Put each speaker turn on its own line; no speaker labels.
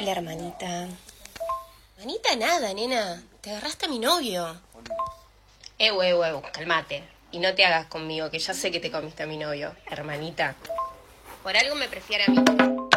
Hola, hermanita. Hermanita nada, nena. Te agarraste a mi novio. Calmate. Y no te hagas conmigo, que ya sé que te comiste a mi novio, hermanita. Por algo me prefiere a mí.